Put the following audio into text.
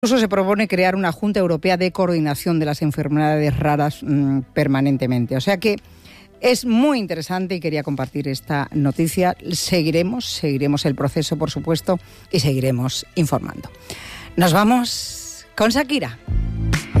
Incluso se propone crear una Junta Europea de Coordinación de las Enfermedades Raras permanentemente. O sea que es muy interesante y quería compartir esta noticia. Seguiremos el proceso, por supuesto, y seguiremos informando. Nos vamos con Shakira.